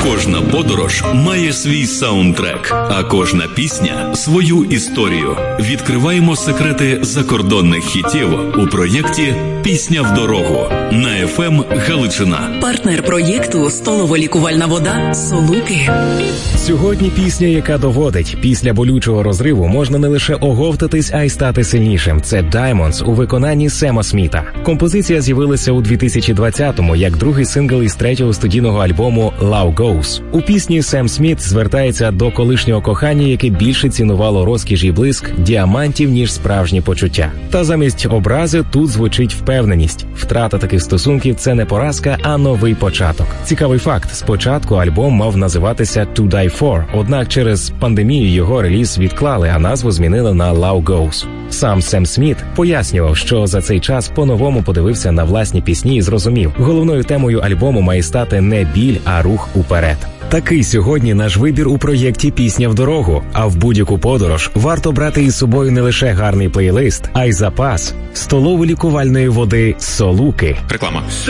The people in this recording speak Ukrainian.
Кожна подорож має свій саундтрек, а кожна пісня – свою історію. Відкриваємо секрети закордонних хітів у проєкті «Пісня в дорогу» на FM Галичина. Партнер проєкту – столово-лікувальна вода «Солуки». Сьогодні пісня, яка доводить, після болючого розриву можна не лише оговтатись, а й стати сильнішим. Це «Diamonds» у виконанні Сема Сміта. Композиція з'явилася у 2020-му як другий сингл із третього студійного альбому «Love Goes». У пісні Сем Сміт звертається до колишнього кохання, яке більше цінувало розкіш і блиск діамантів, ніж справжні почуття. Та замість образи тут звучить впевненість. Втрата таких стосунків – це не поразка, а новий початок. Цікавий факт. Спочатку альбом мав називатися «To Die For», однак через пандемію його реліз відклали, а назву змінили на «Love Goes». Сам Сем Сміт пояснював, що за цей час по-новому подивився на власні пісні і зрозумів, головною темою альбому має стати не біль, а рух уперед. Такий сьогодні наш вибір у проєкті «Пісня в дорогу». А в будь-яку подорож варто брати із собою не лише гарний плейлист, а й запас столово-лікувальної води «Солуки». Реклама.